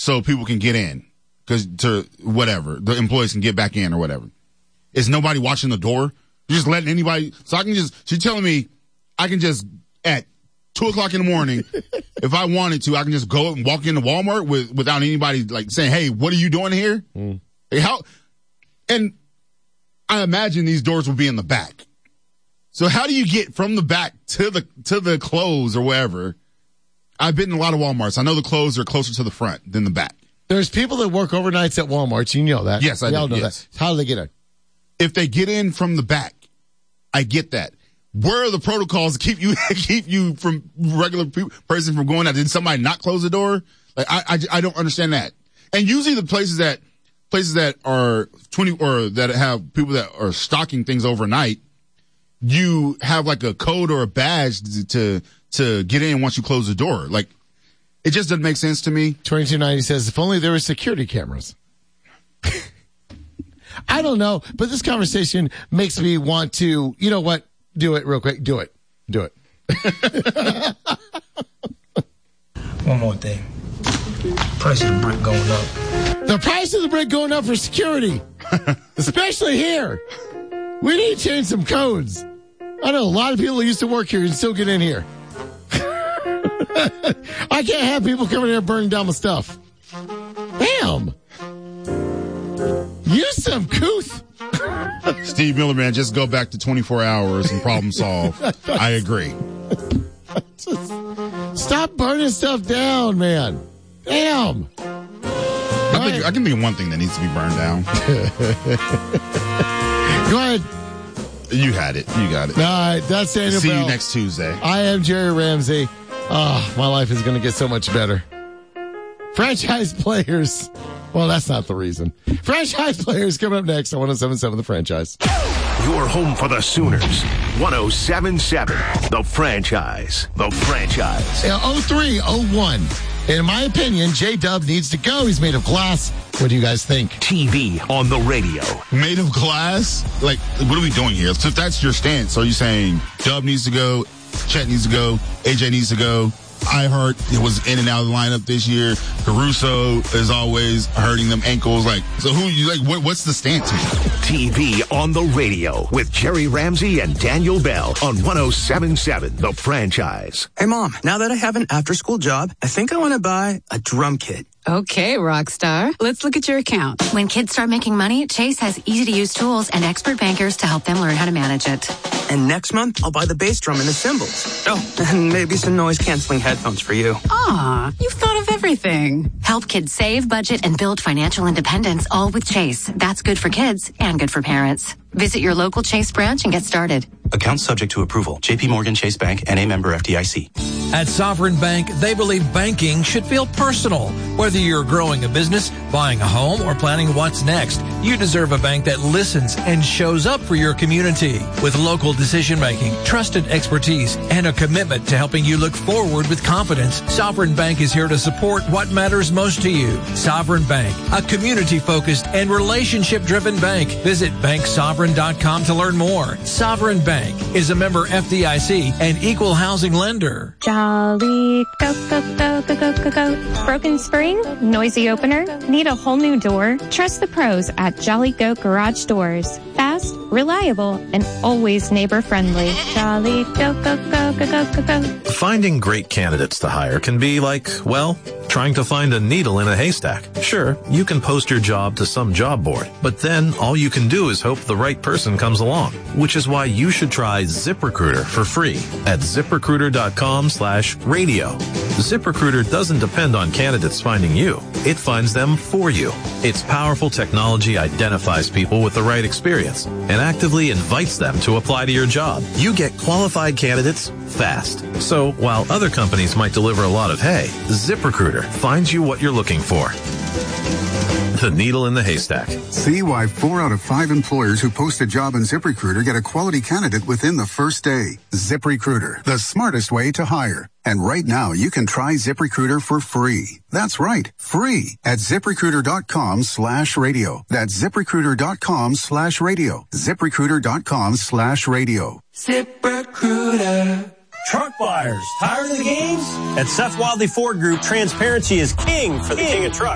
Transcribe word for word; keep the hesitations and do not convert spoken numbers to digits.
so people can get in, because to whatever, the employees can get back in or whatever. Is nobody watching the door? You're just letting anybody, so I can just, she's telling me I can just, at two o'clock in the morning, if I wanted to, I can just go and walk into Walmart with, without anybody like saying, hey, what are you doing here? Mm. Hey, how, and I imagine these doors will be in the back. So how do you get from the back to the, to the clothes or wherever? I've been in a lot of Walmarts. I know the clothes are closer to the front than the back. There's people that work overnights at Walmart. You know that. Yes, I Y'all do. know Yes. that. How do they get in? If they get in from the back, I get that. Where are the protocols to keep you keep you from regular pe- person from going out? Did somebody not close the door? Like I, I, I don't understand that. And usually the places that places that are twenty or that have people that are stocking things overnight, you have like a code or a badge to to, to get in once you close the door. Like it just doesn't make sense to me. twenty-two ninety says, if only there were security cameras. I don't know, but this conversation makes me want to, you know what? Do it real quick. Do it. Do it. One more thing. Price of the brick going up. The price of the brick going up for security, especially here. We need to change some codes. I know a lot of people who used to work here and still get in here. I can't have people coming here burning down my stuff. Damn. Use some couth. Steve Miller, man, just go back to twenty-four hours and problem solve. I agree. Just stop burning stuff down, man. Damn. I, think, I can think of one thing that needs to be burned down. Go ahead. You had it. You got it. All right, that's Daniel See Bell. you next Tuesday. I am Jerry Ramsey. Oh, my life is going to get so much better. Franchise players. Well, that's not the reason. Franchise players coming up next on one oh seven point seven The Franchise. Your home for the Sooners. one oh seven point seven The Franchise. The Franchise. Yeah, oh three oh one. In my opinion, J-Dub needs to go. He's made of glass. What do you guys think? T V on the radio. Made of glass? Like, what are we doing here? So if that's your stance, are you saying Dub needs to go, Chet needs to go, A J needs to go? iHeart, it was in and out of the lineup this year. Caruso is always hurting them ankles. Like, so who you like? What, what's the stance here? T V on the radio with Jerry Ramsey and Daniel Bell on one oh seven point seven The Franchise. Hey, Mom, now that I have an after-school job, I think I want to buy a drum kit. Okay, Rockstar. Let's look at your account. When kids start making money, Chase has easy-to-use tools and expert bankers to help them learn how to manage it. And next month, I'll buy the bass drum and the cymbals. Oh, and maybe some noise-canceling headphones for you. Aw, you've thought of everything. Help kids save, budget, and build financial independence, all with Chase. That's good for kids and good for parents. Visit your local Chase branch and get started. Account subject to approval. J P Morgan Chase Bank, N A member F D I C. At Sovereign Bank, they believe banking should feel personal. Whether you're growing a business, buying a home, or planning what's next, you deserve a bank that listens and shows up for your community. With local decision-making, trusted expertise, and a commitment to helping you look forward with confidence, Sovereign Bank is here to support what matters most to you. Sovereign Bank, a community-focused and relationship-driven bank. Visit bank sovereign dot com to learn more. Sovereign Bank is a member F D I C and equal housing lender. Jolly, go, go, go, go, go, go, go. Broken spring? Noisy opener? Need a whole new door? Trust the pros at Jolly Goat Garage Doors. Fast, reliable, and always neighbor-friendly. Jolly, go, go, go, go, go, go, go. Finding great candidates to hire can be like, well, trying to find a needle in a haystack. Sure, you can post your job to some job board, but then all you can do is hope the right person comes along, which is why you should try ZipRecruiter for free at ZipRecruiter.com slash radio. ZipRecruiter doesn't depend on candidates finding you. It finds them for you. Its powerful technology identifies people with the right experience and actively invites them to apply to your job. You get qualified candidates fast. So while other companies might deliver a lot of hay, ZipRecruiter finds you what you're looking for. The needle in the haystack. See why four out of five employers who post a job on ZipRecruiter get a quality candidate within the first day. ZipRecruiter, the smartest way to hire. And right now, you can try ZipRecruiter for free. That's right, free at ZipRecruiter.com slash radio. That's ZipRecruiter.com slash radio. ZipRecruiter.com slash radio. ZipRecruiter. Truck buyers, tired of the games? At Seth Wadley Ford Group, transparency is king for the king of trucks.